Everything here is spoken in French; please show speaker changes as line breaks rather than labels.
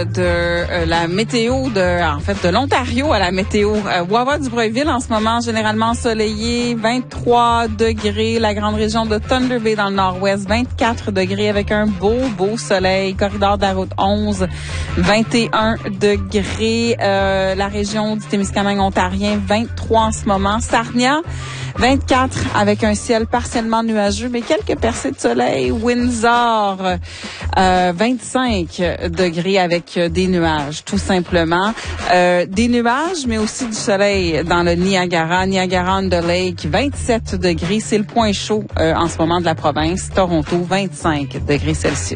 la météo de l'Ontario à la météo. Wawa-du-Breuilville en ce moment généralement ensoleillé, 23 degrés. La grande région de Thunder Bay dans le nord-ouest, 24 degrés avec un beau soleil. Corridor de la route 11, 21 degrés. La région du Témiscamingue ontarien, 23 en ce moment. Sarnia, 24 avec un ciel partiellement nuageux, mais quelques percées de soleil. Windsor, 25 degrés avec des nuages, tout simplement. Des nuages, mais aussi du soleil dans le Niagara-on-the-Lake, 27 degrés. C'est le point chaud en ce moment de la province. Toronto, 25 degrés Celsius.